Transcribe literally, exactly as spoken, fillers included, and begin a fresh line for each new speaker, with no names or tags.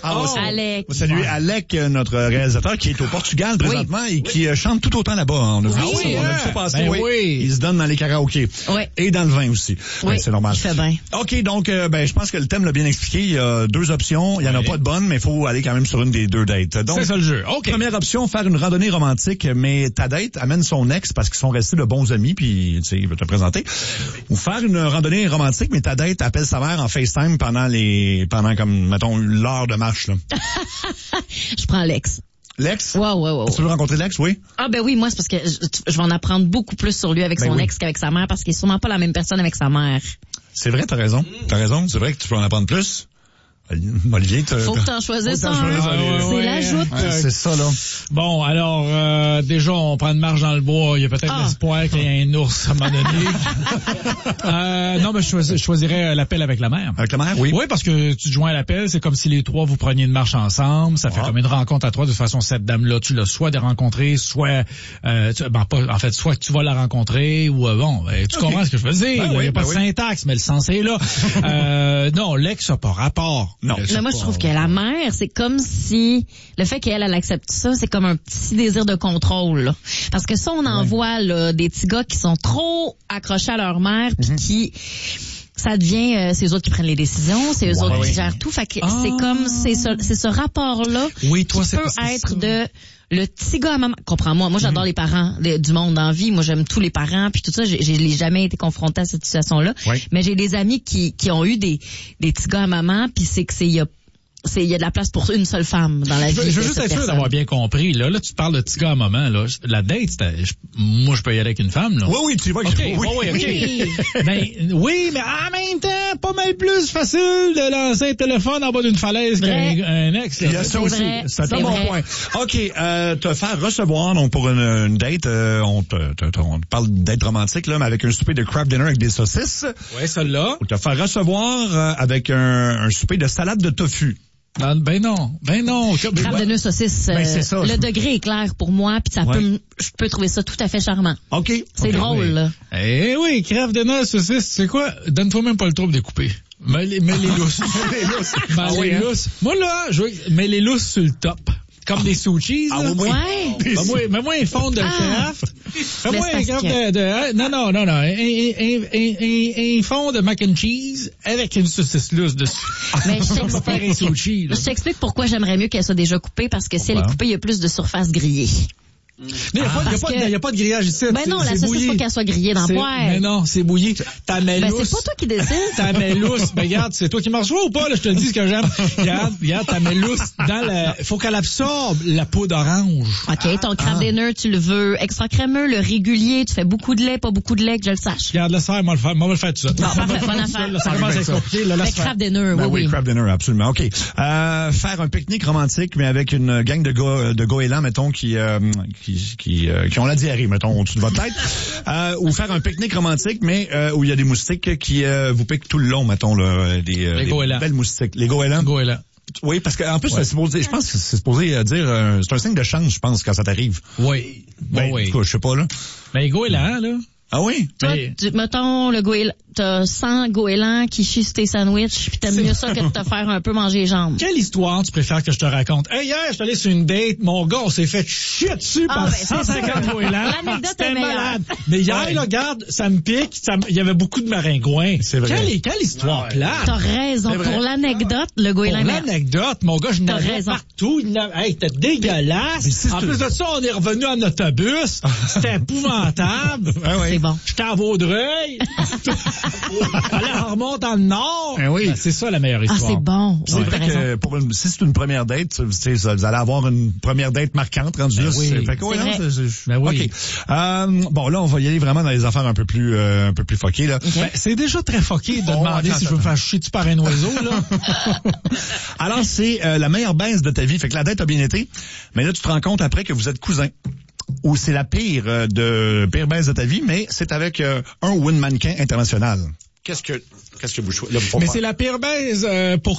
Ah,
oh,
c'est,
Alec.
On va saluer Alec, notre réalisateur, qui est au Portugal présentement oui. et qui oui. chante tout autant là-bas. On a vu
oui,
ça.
Oui,
on a vu ça passer. Ben oui. oui. Il se donne dans les karaokés.
Oui.
Et dans le vin aussi.
Oui.
Ben, c'est normal.
Il fait bien.
OK, donc, euh, ben, je pense que le thème l'a bien expliqué. Il y a deux options. Il y en a oui. pas de bonne, mais il faut aller quand même sur une des deux dates. Donc,
c'est ça le jeu. OK.
Première option, faire une randonnée romantique, mais ta date amène son ex parce qu'ils sont restés de bons amis, puis, tu sais, il va te présenter. Ou faire une randonnée romantique, mais ta date appelle sa mère en FaceTime pendant les, pendant comme, mettons, l'heure de marche, là.
Je prends l'ex.
L'ex?
Ouais, ouais, ouais.
Tu veux rencontrer l'ex, oui?
Ah, ben oui, moi, c'est parce que je, je vais en apprendre beaucoup plus sur lui avec ben son oui. ex qu'avec sa mère, parce qu'il est sûrement pas la même personne avec sa mère.
C'est vrai, t'as raison. T'as raison. C'est vrai que tu peux en apprendre plus. Olivier, t'as...
Faut que t'en choisisses un. Ah, ouais, c'est ouais, la joute.
Ouais, c'est ça, là.
Bon, alors, euh, déjà, on prend une marche dans le bois. Il y a peut-être ah. l'espoir qu'il y ait un ours à un moment donné. euh, non, mais je, choisis, je choisirais l'appel avec la mère.
Avec la mère, oui.
Oui, parce que tu te joins à l'appel, c'est comme si les trois, vous preniez une marche ensemble. Ça fait ah. comme une rencontre à trois. De toute façon, cette dame-là, tu l'as soit de rencontrer, soit... Euh, tu, ben, pas, en fait, soit tu vas la rencontrer, ou euh, bon, ben, tu okay. comprends ce que je veux dire. Ben, il n'y a pas ben, de oui. syntaxe, mais le sens est là. euh, non, l'ex n'a pas rapport.
Non.
Mais moi, je trouve que la mère, c'est comme si le fait qu'elle, elle accepte ça, c'est comme un petit désir de contrôle. Là. Parce que ça, on en ouais. voit là, des petits gars qui sont trop accrochés à leur mère, puis mm-hmm. qui... ça devient euh, c'est eux autres qui prennent les décisions, c'est eux ouais, autres ouais. qui gèrent tout. Fait que ah. c'est comme c'est ce, c'est ce rapport-là
oui, toi,
qui
c'est,
peut
c'est
être
ça.
de le petit gars à maman. Comprends-moi, moi j'adore mm-hmm. les parents les, du monde en vie. Moi j'aime tous les parents puis tout ça. J'ai, j'ai jamais été confrontée à cette situation-là.
Oui.
Mais j'ai des amis qui qui ont eu des des petits gars à maman puis c'est que c'est il y a c'est il y a de la place pour une seule femme dans la
je,
vie.
Je veux juste être sûr d'avoir bien compris. Là, là, tu parles de petit gars à moment. Là, la date, je, moi, je peux y aller avec une femme. Là.
Oui, oui, tu vas.
Okay,
oui,
oui, okay. oui. Ben, oui, mais en même temps, pas mal plus facile de lancer un téléphone en bas d'une falaise vrai. qu'un un ex. Là.
Il y a ça
c'est
aussi.
Vrai.
C'est un
c'est
bon
vrai.
point. OK, euh, te faire recevoir donc pour une, une date, euh, on, te, te, on te parle d'être romantique là, mais avec un souper de crab dinner avec des saucisses.
Oui, celle-là.
Ou te faire recevoir euh, avec un, un souper de salade de tofu.
Non, ben non, ben non.
Crabe de nœud saucisse.
Ben, c'est ça.
Le degré est clair pour moi, puis ça
ouais.
peut, je peux trouver ça tout à fait charmant.
Ok.
C'est
okay,
drôle
oui.
là.
Eh oui, crème de nœud saucisse, c'est quoi? Donne-toi même pas le trouble de couper. Mets les, mets les lousses.
les lousses.
Mets ah, les oui, lousses. Hein? Moi là, je mets les lousses sur le top. Comme des sushis,
ah,
là.
Oui.
Ouais.
Mets-moi, mets-moi un fond de
ah.
craft. Mets-moi un craft de, de, non, non, non, non. Un, un, un, un, un fond de mac and cheese avec une saucisse lousse dessus.
Mais je t'explique.
Un sushi, là.
Je t'explique pourquoi j'aimerais mieux qu'elle soit déjà coupée, parce que si elle est coupée, il y a plus de surface grillée.
Mais il n'y a,
ah,
que... a pas de grillage ici.
Ben non, la saucisse, il faut qu'elle soit grillée dans le poêle.
Mais non, c'est bouilli. Ta mets
ben, c'est pas toi qui décides.
Ta mets lousse. Ben, regarde, c'est toi qui marches ou pas, là, je te le dis ce que j'aime. Regarde, regarde, ta mets lousse dans le, faut qu'elle absorbe la peau d'orange.
OK, ton crème des nœuds, tu le veux extra crémeux, le régulier, tu fais beaucoup de lait, pas beaucoup de lait, que je le sache.
Regarde, laisse faire, moi le faire, moi le faire tout ça.
Bon, parfait, bonne affaire.
Ça commence à être compliqué, là, laisse faire.
Crème des nœuds,
ben
oui,
oui.
oui.
Crab dinner, absolument. OK. Euh, faire un pique-nique romantique, mais avec une gang de gars, de goélands, mettons, qui, euh, qui, qui, euh, qui ont la diarrhée, mettons, au-dessus de votre tête. Euh, ou faire un pique-nique romantique, mais euh, où il y a des moustiques qui euh, vous piquent tout le long, mettons, là, des, euh,
les
des
goélands.
belles moustiques. Les goélands.
Goélands.
Oui, parce qu'en plus,
ouais.
c'est supposé, je pense que c'est supposé dire, euh, c'est un signe de chance, je pense, quand ça t'arrive.
Oui.
Ben,
oui.
En tout cas, je sais pas, là.
Ben, les goélands, là.
Ah oui?
Toi,
mais...
tu, mettons, le goéland, t'as cent goélands qui chient sur tes sandwichs, pis t'aimes mieux ça que de te faire un peu manger les jambes.
Quelle histoire tu préfères que je te raconte? Hey, hier, je suis allé sur une date, mon gars, on s'est fait chier dessus ah, par ben, cent cinquante goélands.
C'était
malade. Mais hier, ouais. là, regarde, ça me pique, ça me... il y avait beaucoup de maringouins. C'est vrai. Quelle, quelle histoire ouais. plate.
T'as raison. Pour l'anecdote, le goéland.
Pour l'anecdote, mon gars, je n'avais partout. Il n'avait... Hey, c'était dégueulasse. En plus de ça, on est revenu en autobus. C'était épouvantable.
Ah ouais.
C'est bon.
J'étais à Vaudreuil. Alors, on remonte dans le nord.
Ben oui.
Ben, c'est ça la meilleure histoire.
Ah, c'est bon.
C'est vrai que pour une, si c'est une première date, tu sais, vous allez avoir une première date marquante rendue
ben
là.
Oui.
Fait que, ouais, non, c'est, c'est,
ben oui.
OK. Euh, bon, là, on va y aller vraiment dans les affaires un peu plus, euh, un peu plus fuckées, là.
Okay. Ben, c'est déjà très fucké de oh, demander attends, si attends. je veux me faire chier dessus par un oiseau, là.
Alors, c'est euh, la meilleure baisse de ta vie. Fait que la date a bien été. Mais là, tu te rends compte après que vous êtes cousins. Ou c'est la pire euh, de pire baisse de ta vie, mais c'est avec euh, un win mannequin international. Qu'est-ce que qu'est-ce que vous choisissez?
Mais c'est la pire baisse euh, pour